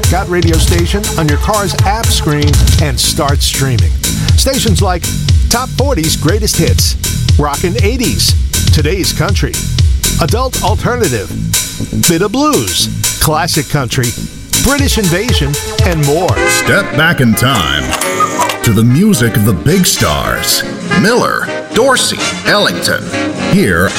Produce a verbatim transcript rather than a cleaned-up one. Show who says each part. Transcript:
Speaker 1: Got radio station on your car's app screen and start streaming. Stations like Top forty's Greatest Hits, Rockin' eighties, Today's Country, Adult Alternative, Bit of Blues, Classic Country, British Invasion, and more.
Speaker 2: Step back in time to the music of the big stars, Miller, Dorsey, Ellington, here